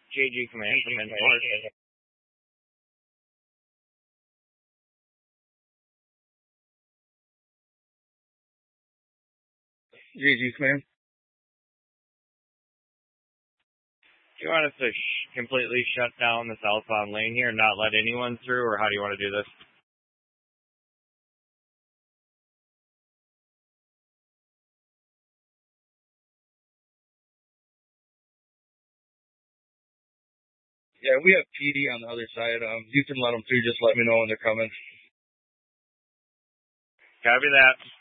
JG Command from North. JG Command. Do you want us to completely shut down the southbound lane here and not let anyone through, or how do you want to do this? Yeah, we have PD on the other side. You can let them through. Just let me know when they're coming. Copy that.